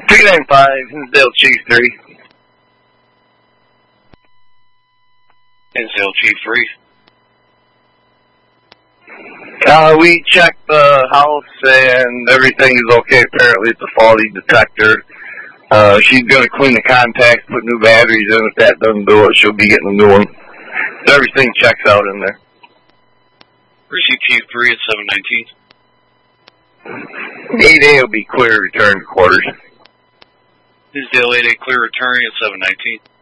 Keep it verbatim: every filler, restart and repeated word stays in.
three nine five, Hinsdale Chief three. Hinsdale Chief three. Uh, we checked the house and everything is okay. Apparently it's a faulty detector. Uh, she's going to clean the contacts, put new batteries in. If that doesn't do it, she'll be getting a new one. Everything checks out in there. Receive Chief three at seven nineteen. eight A will be clear return to quarters. Hinsdale eight A clear return at seven nineteen.